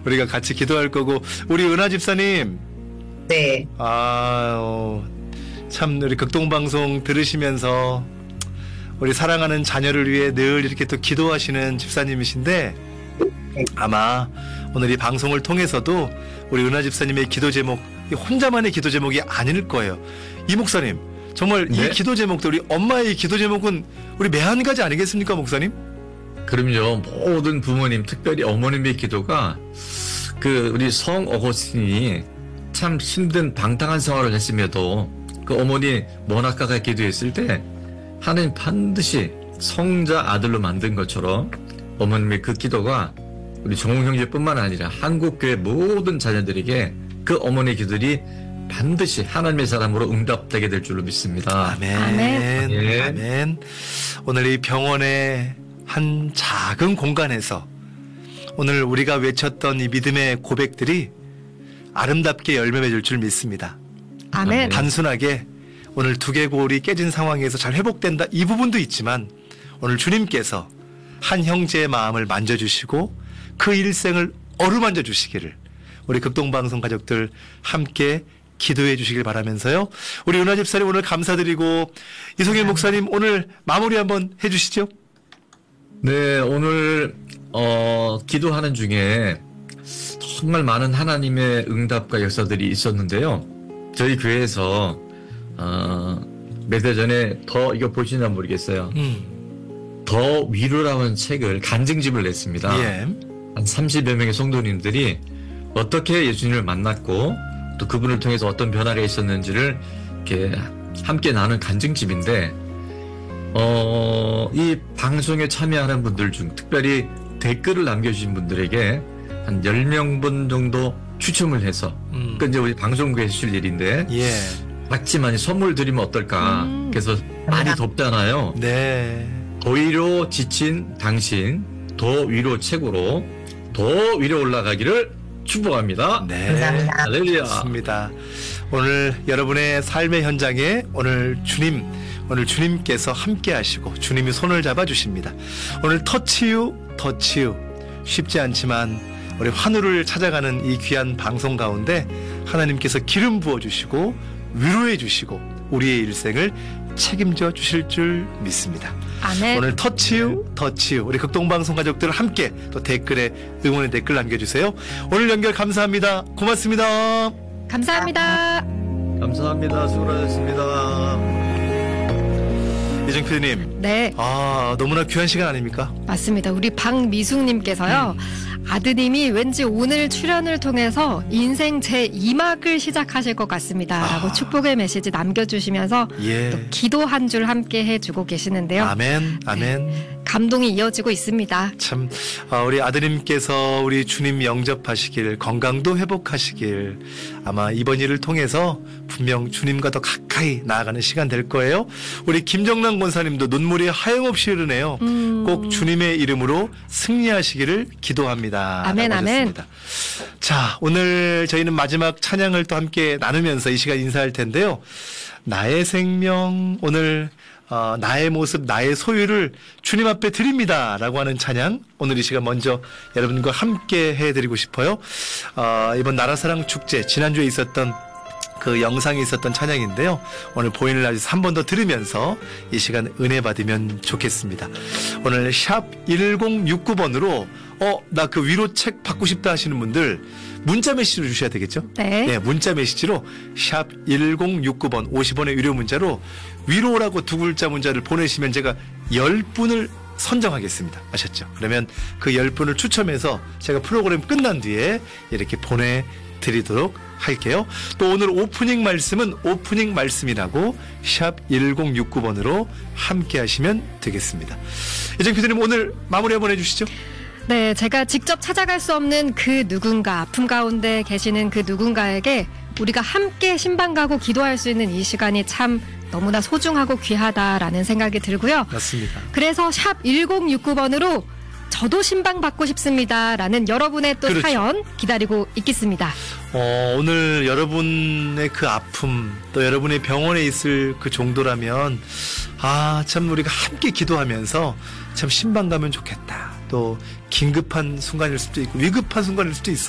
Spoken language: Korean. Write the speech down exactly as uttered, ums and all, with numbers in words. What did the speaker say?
우리가 같이 기도할 거고, 우리 은하 집사님. 네. 아, 어, 참 우리 극동방송 들으시면서 우리 사랑하는 자녀를 위해 늘 이렇게 또 기도하시는 집사님이신데, 아마 오늘 이 방송을 통해서도 우리 은하 집사님의 기도 제목, 혼자만의 기도 제목이 아닐 거예요. 이 목사님, 정말 네? 이 기도 제목도 우리 엄마의 기도 제목은 우리 매한가지 아니겠습니까, 목사님? 그럼요. 모든 부모님, 특별히 어머님의 기도가, 그 우리 성 어거스틴이 참 힘든 방탕한 생활을 했음에도 그 어머니 모나카가 기도했을 때 하나님 반드시 성자 아들로 만든 것처럼 어머님의 그 기도가 우리 정웅 형제뿐만 아니라 한국교회 모든 자녀들에게 그 어머니의 기도들이 반드시 하나님의 사람으로 응답되게 될 줄로 믿습니다. 아멘. 아멘. 예. 아멘. 오늘 이 병원의 한 작은 공간에서 오늘 우리가 외쳤던 이 믿음의 고백들이 아름답게 열매 맺을 줄 믿습니다. 아멘. 단순하게 오늘 두개골이 깨진 상황에서 잘 회복된다 이 부분도 있지만 오늘 주님께서 한 형제의 마음을 만져주시고 그 일생을 어루만져 주시기를 우리 극동방송 가족들 함께 기도해 주시길 바라면서요. 우리 은하 집사님 오늘 감사드리고 이송일 목사님 오늘 마무리 한번 해주시죠. 네, 오늘 어, 기도하는 중에 정말 많은 하나님의 응답과 역사들이 있었는데요. 저희 교회에서 어, 몇 해 전에 더 이거 보시나 모르겠어요. 음. 더 위로라는 책을 간증집을 냈습니다. 예. 한 삼십여 명의 성도님들이 어떻게 예수님을 만났고 또 그분을 통해서 어떤 변화가 있었는지를 이렇게 함께 나눈 간증집인데 어, 이 방송에 참여하는 분들 중 특별히 댓글을 남겨주신 분들에게 한 열 명분 정도 추첨을 해서 음. 그 이제 우리 방송국에 해주실 일인데 예. 작지만 선물 드리면 어떨까. 음. 그래서 많이 덥잖아요. 네. 더위로 지친 당신 더 위로 책으로 더 위로 올라가기를 축복합니다. 네. 감사합니다. 할렐루야. 좋습니다. 오늘 여러분의 삶의 현장에 오늘 주님 오늘 주님께서 함께 하시고 주님이 손을 잡아 주십니다. 오늘 터치유 터치유 쉽지 않지만 우리 환우를 찾아가는 이 귀한 방송 가운데 하나님께서 기름 부어 주시고 위로해 주시고 우리의 일생을 책임져 주실 줄 믿습니다. 아멘. 오늘 터치유 터치유 우리 극동방송 가족들 함께 또 댓글에 응원의 댓글 남겨주세요. 오늘 연결 감사합니다. 고맙습니다. 감사합니다. 감사합니다. 수고하셨습니다. 이정 피디님. 네. 아, 너무나 귀한 시간 아닙니까? 맞습니다. 우리 박미숙님께서요. 음. 아드님이 왠지 오늘 출연을 통해서 인생 제이 막을 시작하실 것 같습니다. 아. 라고 축복의 메시지 남겨주시면서 예. 또 기도 한 줄 함께 해주고 계시는데요. 아멘, 아멘. 네. 감동이 이어지고 있습니다. 참 우리 아드님께서 우리 주님 영접하시길 건강도 회복하시길 아마 이번 일을 통해서 분명 주님과 더 가까이 나아가는 시간 될 거예요. 우리 김정남 권사님도 눈물이 하염없이 흐르네요. 음. 꼭 주님의 이름으로 승리하시기를 기도합니다. 아멘, 아멘. 자, 오늘 저희는 마지막 찬양을 또 함께 나누면서 이 시간 인사할 텐데요. 나의 생명 오늘 어, 나의 모습, 나의 소유를 주님 앞에 드립니다. 라고 하는 찬양, 오늘 이 시간 먼저 여러분과 함께 해드리고 싶어요. 어, 이번 나라사랑 축제, 지난주에 있었던 그 영상에 있었던 찬양인데요. 오늘 보이는 라디오에서 한 번 더 들으면서 이 시간 은혜 받으면 좋겠습니다. 오늘 샵 일공육구 번으로 어, 나 그 위로 책 받고 싶다 하시는 분들 문자 메시지로 주셔야 되겠죠? 네. 네, 문자 메시지로 샵 일공육구 번 오십 원의 유료 문자로 위로라고 두 글자 문자를 보내시면 제가 열 분을 선정하겠습니다. 아셨죠? 그러면 그 열 분을 추첨해서 제가 프로그램 끝난 뒤에 이렇게 보내드리도록 할게요. 또 오늘 오프닝 말씀은 오프닝 말씀이라고 샵 일공육구 번으로 함께 하시면 되겠습니다. 이정 피디님 오늘 마무리 한번 해주시죠. 네, 제가 직접 찾아갈 수 없는 그 누군가, 아픔 가운데 계시는 그 누군가에게 우리가 함께 신방 가고 기도할 수 있는 이 시간이 참 너무나 소중하고 귀하다라는 생각이 들고요. 맞습니다. 그래서 샵 일공육구 번으로 저도 신방 받고 싶습니다 라는 여러분의 또 그렇죠. 사연 기다리고 있겠습니다. 어, 오늘 여러분의 그 아픔 또 여러분의 병원에 있을 그 정도라면 아, 참 우리가 함께 기도하면서 참 신방 가면 좋겠다. 또 긴급한 순간일 수도 있고 위급한 순간일 수도 있어요.